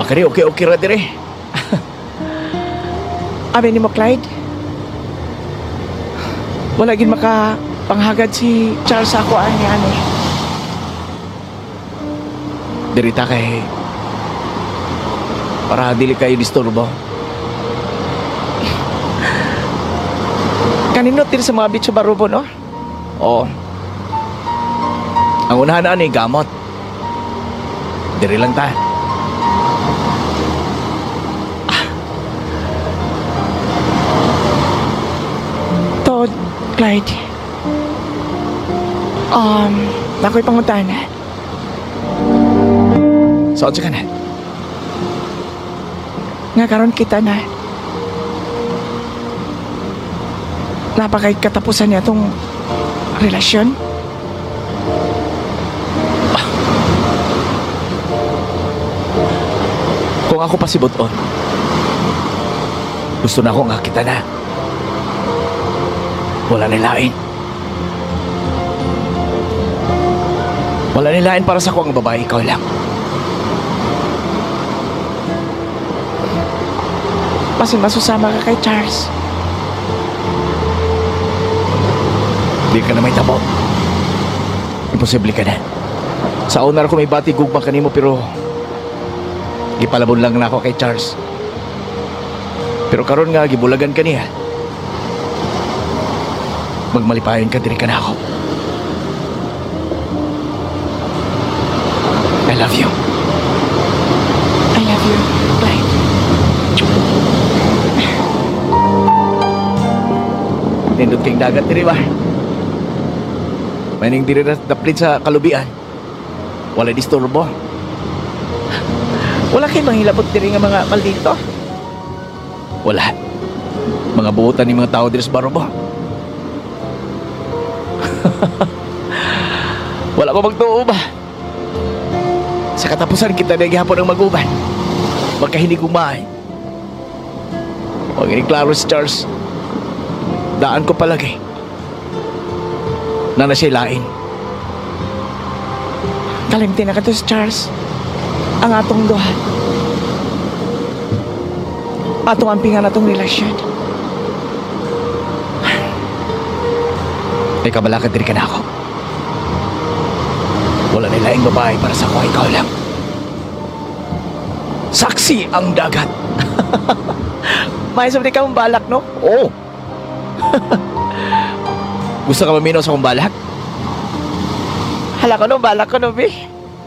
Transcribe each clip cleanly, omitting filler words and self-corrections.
Kani okay ra dire. Abi ni mo, Clyde? Wala gid maka panghagad si Charles sa ako ani. Dirita kay para dili kayo disturbo. Kanino tir sa mga bitso barubo, no? Oo. Ang unahan na ni gamot. Diri lang ta. Todd, Clyde. Nakoy panguntahan na. Saan ka na? Nga karon kita na. Napakay katapusan niya tong relasyon. Kung ako pa si Buton, gusto na akong kita na. Wala nilain. Wala nilain para sa kong babae, ikaw lang. Pasin masusama ka kay Charles. Di ka na may tabo. Imposible ka na. Sa una ko may bati gugma kanimo pero gipalabon lang na ako kay Charles. Pero karon nga gibulagan ka niya. Magmalipayon ka diri ka na ako. I love you. I love you, Clyde. Nindot kayong dagat diri ba? Maning diri na daplit sa kalubian. Wala disturbo. Wala kay manghilabot diri nga mga maldito. Wala. Mga buutan ni mga tao diri sa Barobo. Wala ko magtuo ba? Sa katapusan kita na gihapon ang maguban. Magkahinig umay. Huwag klaro si Charles. Daan ko palagi. Na siya lain. Kalimti na ka to si Charles. Ang atong duha. Atong ampingan atong relasyon. Ay kabalakad diri ka na ako. Wala nilaing babae para sa ako, ikaw lang. Saksi ang dagat. May sabi ka mong balak, no? Oo. Gusto ka maminaw sa kong balak? Hala ko no, balak ko no, be.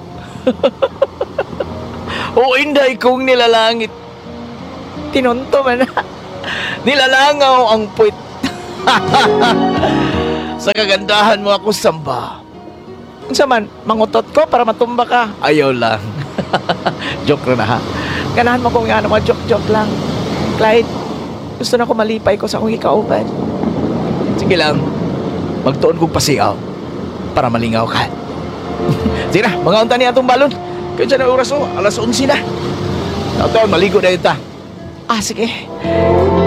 Oo, inday kong nilalangit. Tinunto man na. Nilalangaw ang puwit. Sa kagandahan mo ako, samba. Unsa man, mangutot ko para matumba ka. Ayaw lang. Joke na ha. Ganahan mo kung ano, mga joke-joke lang. Clyde, gusto na ko malipay ko sa akong ikauban. Sige lang. Magtuon kong pasiaw para malingaw ka. Sige na, mga unta niya itong balon. Kaya dyan na oras o, alas 11 na. Taon, maligo na yun ta. Ah, sige.